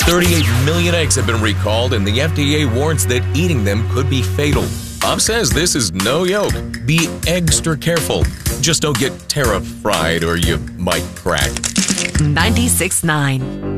38 million eggs have been recalled, and the FDA warns that eating them could be fatal. Bob says this is no yolk. Be extra careful. Just don't get tariff fried or you might crack. 96.9